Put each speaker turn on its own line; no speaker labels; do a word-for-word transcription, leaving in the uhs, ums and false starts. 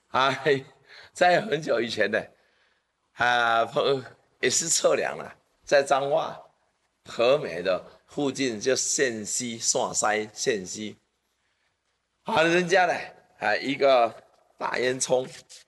啊，在很久以前的啊，朋也是测量了，在彰化和美的附近就县西线西县西，啊，人家呢啊一个大烟囱